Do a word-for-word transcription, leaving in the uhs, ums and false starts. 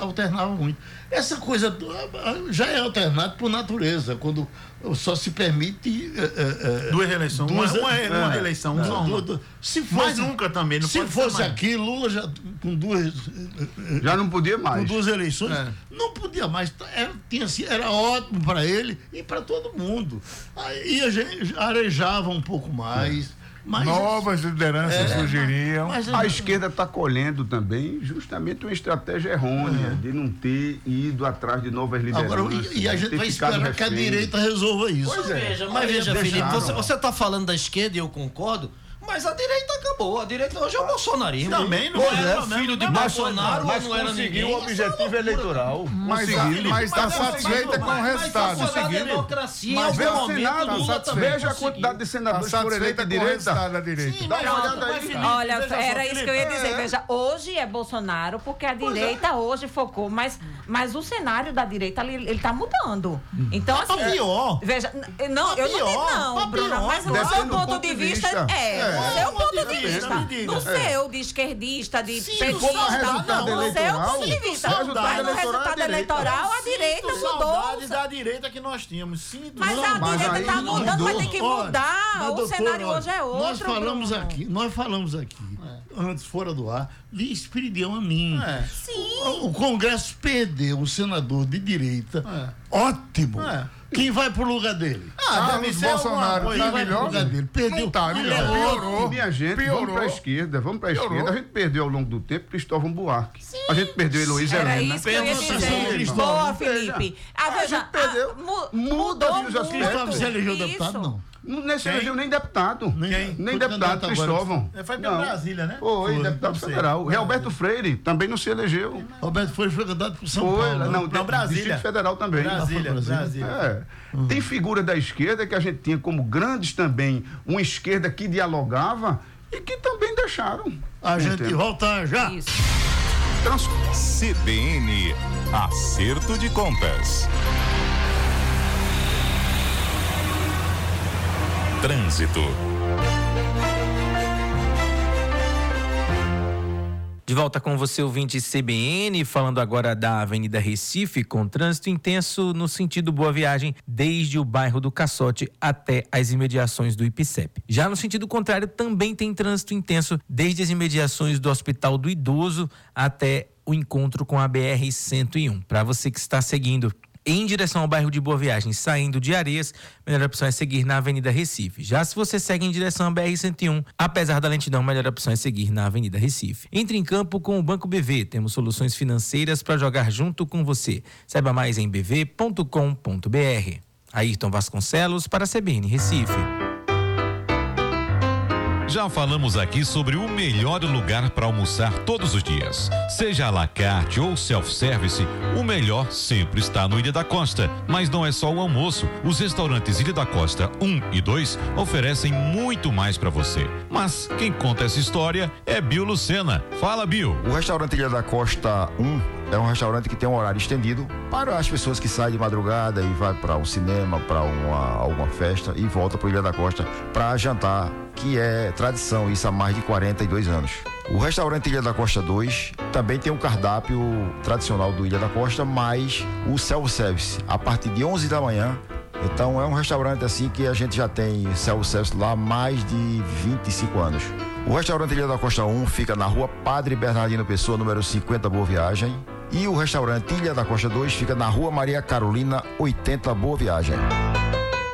alternava muito. Essa coisa já é alternada por natureza, quando só se permite uh, uh, duas reeleições, duas, uma, uma, é, uma reeleição, não, du, du, se fosse, mas nunca também não se pode fosse aqui, Lula já com duas uh, já não podia mais, com duas eleições, é. não podia mais, era, tinha, era ótimo para ele e para todo mundo. Aí a gente arejava um pouco mais. É. Mas, novas lideranças é, surgiriam. Mas, mas, a esquerda está colhendo também justamente uma estratégia errônea é. de não ter ido atrás de novas lideranças. Agora, e, e a gente vai esperar refém. que a direita resolva isso. Pois é. Veja, mas veja, Felipe, você está falando da esquerda e eu concordo. Mas a direita acabou. A direita hoje é o bolsonarismo. Também não é, é filho de mas, Bolsonaro, mas não era ninguém. o objetivo é eleitoral. Mas está satisfeita com o resultado. Mas a democracia, mas em algum momento, Senado, Lula tá veja a quantidade de senadores tá por eleita direita. Da direita. Sim, Dá uma olhada aí. Felipe, olha, era isso que eu ia dizer. É. Veja, hoje é Bolsonaro, porque a direita é. hoje focou, mas, mas o cenário da direita, ele está mudando. Então, assim... Tá pior. Veja, não, eu não digo não, Bruna, mas o seu ponto de vista é... O seu ponto de vista. No seu, de esquerdista, de petista, no seu ponto de vista. Mas no resultado eleitoral, a direita mudou. Da direita que nós tínhamos. Sinto mas a direita está mudando, mas tem que mudar. O cenário hoje é outro. Nós falamos aqui, nós falamos aqui, antes, fora do ar, de Espiridião a mim. É. Sim. O, o Congresso perdeu um senador de direita é. ótimo. É. Quem vai pro lugar dele? Ah, deve ser Bolsonaro. Quem vai pro lugar dele? Perdeu. Tá, piorou. Minha gente, piorou. Vamos pra esquerda, vamos pra piorou. esquerda. A gente perdeu ao longo do tempo Cristóvão Buarque. Sim. A gente perdeu Heloísa Era Helena. Isso que eu ia dizer. Boa, Felipe. A, veja, a gente perdeu. A, mudou muito. Cristóvão se elegeu deputado, não? Não se elegeu nem deputado. Quem? Nem deputado, Cristóvão. Foi pra Brasília, né? Foi, foi deputado federal. O Roberto Freire também não se elegeu. Roberto Freire foi candidato pro São foi, Paulo. Não, não Brasília. Distrito Federal também. Brasília, Brasília. É. Uhum. Tem figuras da esquerda que a gente tinha como grandes também, uma esquerda que dialogava e que também deixaram. A gente tempo. volta já. Isso. Trans... C B N, acerto de contas. Trânsito. De volta com você, ouvinte C B N, falando agora da Avenida Recife, com trânsito intenso no sentido Boa Viagem, desde o bairro do Caçote até as imediações do I P C E P. Já no sentido contrário, também tem trânsito intenso desde as imediações do Hospital do Idoso até o encontro com a B R cento e um. Para você que está seguindo em direção ao bairro de Boa Viagem, saindo de Areias, a melhor opção é seguir na Avenida Recife. Já se você segue em direção à B R cento e um, apesar da lentidão, a melhor opção é seguir na Avenida Recife. Entre em campo com o Banco B V. Temos soluções financeiras para jogar junto com você. Saiba mais em b v ponto com ponto b r. Ayrton Vasconcelos para a C B N Recife. Já falamos aqui sobre o melhor lugar para almoçar todos os dias. Seja à la carte ou self-service, o melhor sempre está no Ilha da Costa. Mas não é só o almoço. Os restaurantes Ilha da Costa um e dois oferecem muito mais para você. Mas quem conta essa história é Bill Lucena. Fala, Bill. O restaurante Ilha da Costa um é um restaurante que tem um horário estendido para as pessoas que saem de madrugada e vai para um cinema, para uma alguma festa e volta para Ilha da Costa para jantar, que é tradição, isso há mais de quarenta e dois anos. O restaurante Ilha da Costa dois também tem um cardápio tradicional do Ilha da Costa, mas o self-service a partir de onze da manhã. Então é um restaurante assim que a gente já tem self-service lá há mais de vinte e cinco anos. O restaurante Ilha da Costa um fica na rua Padre Bernardino Pessoa, número cinquenta, Boa Viagem. E o restaurante Ilha da Costa dois fica na rua Maria Carolina, oitenta, Boa Viagem.